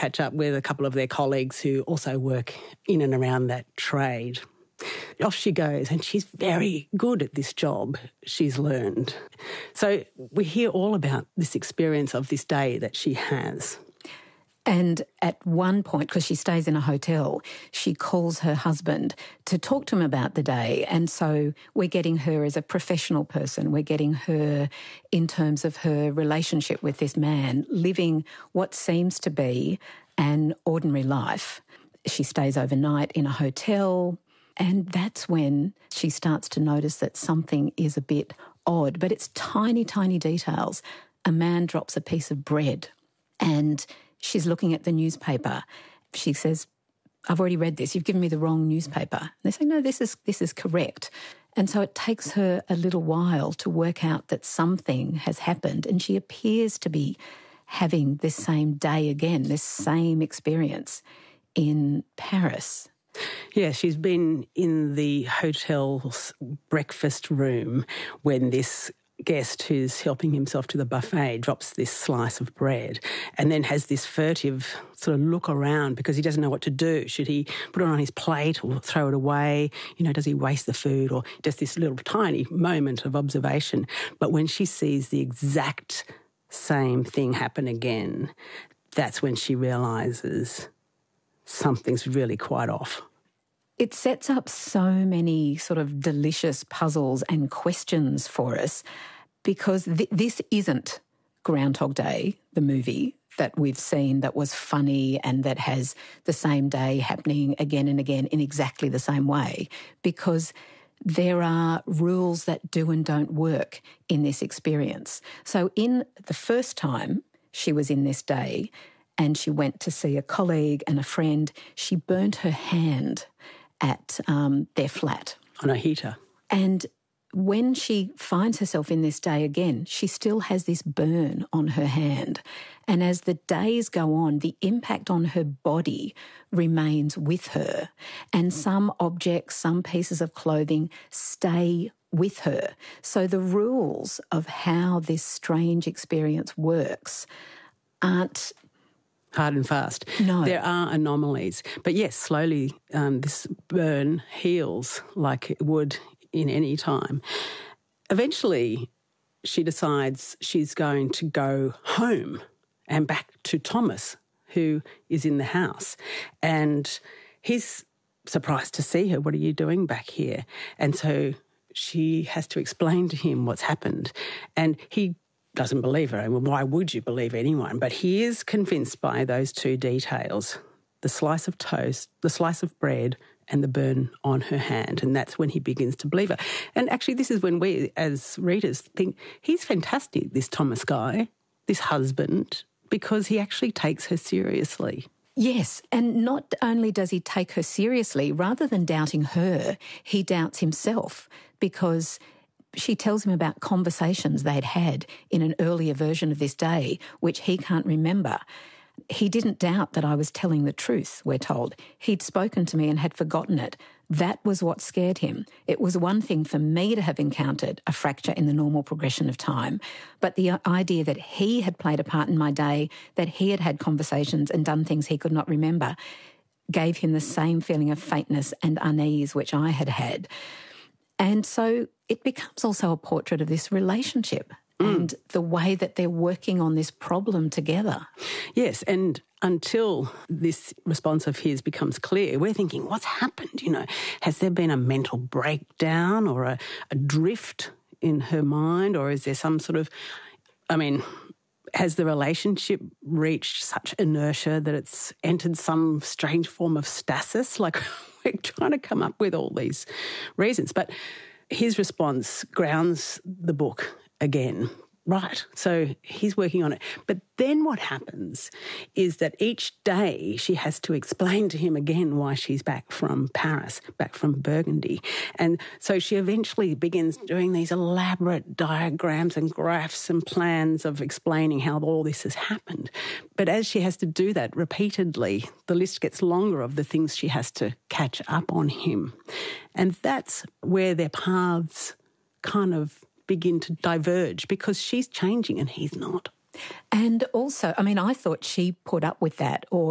catch up with a couple of their colleagues who also work in and around that trade. Off she goes, and she's very good at this job she's learned. So we hear all about this experience of this day that she has. And at one point, because she stays in a hotel, she calls her husband to talk to him about the day. And so we're getting her as a professional person. We're getting her in terms of her relationship with this man, living what seems to be an ordinary life. She stays overnight in a hotel, and that's when she starts to notice that something is a bit odd. But it's tiny, tiny details. A man drops a piece of bread, and she's looking at the newspaper. She says, "I've already read this. You've given me the wrong newspaper." And they say, "No, this is correct." And so it takes her a little while to work out that something has happened, and she appears to be having this same day again, this same experience in Paris. Yeah, she's been in the hotel's breakfast room when this guest who's helping himself to the buffet drops this slice of bread and then has this furtive sort of look around because he doesn't know what to do. Should he put it on his plate or throw it away? You know, does he waste the food? Or just this little tiny moment of observation. But when she sees the exact same thing happen again, that's when she realises something's really quite off. It sets up so many sort of delicious puzzles and questions for us because this isn't Groundhog Day, the movie that we've seen that was funny and that has the same day happening again and again in exactly the same way, because there are rules that do and don't work in this experience. So in the first time she was in this day and she went to see a colleague and a friend, she burnt her hand at their flat. On a heater. And when she finds herself in this day again, she still has this burn on her hand. And as the days go on, the impact on her body remains with her. And some objects, some pieces of clothing stay with her. So the rules of how this strange experience works aren't hard and fast. No. There are anomalies. But yes, slowly this burn heals like it would in any time. Eventually, she decides she's going to go home and back to Thomas, who is in the house. And he's surprised to see her. "What are you doing back here?" And so she has to explain to him what's happened. And he doesn't believe her. And why would you believe anyone? But he is convinced by those two details, the slice of toast, the slice of bread, and the burn on her hand. And that's when he begins to believe her. And actually, this is when we, as readers, think he's fantastic, this Thomas guy, this husband, because he actually takes her seriously. Yes, and not only does he take her seriously, rather than doubting her, he doubts himself because she tells him about conversations they'd had in an earlier version of this day, which he can't remember. He didn't doubt that I was telling the truth, we're told. He'd spoken to me and had forgotten it. That was what scared him. It was one thing for me to have encountered a fracture in the normal progression of time, but the idea that he had played a part in my day, that he had had conversations and done things he could not remember, gave him the same feeling of faintness and unease which I had had. And so it becomes also a portrait of this relationship and the way that they're working on this problem together. Yes, and until this response of his becomes clear, we're thinking, what's happened? You know, has there been a mental breakdown or a drift in her mind, or is there some sort of, has the relationship reached such inertia that it's entered some strange form of stasis? Like, we're trying to come up with all these reasons. But his response grounds the book again. Right, so he's working on it. But then what happens is that each day she has to explain to him again why she's back from Paris, back from Burgundy. And so she eventually begins doing these elaborate diagrams and graphs and plans of explaining how all this has happened. But as she has to do that repeatedly, the list gets longer of the things she has to catch up on him. And that's where their paths kind of begin to diverge because she's changing and he's not. And also, I thought she put up with that, or